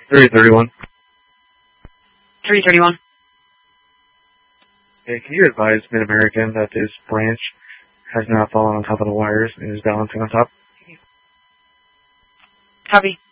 331. 331. Hey, can you advise Mid-American that this branch has now fallen on top of the wires and is balancing on top? Copy.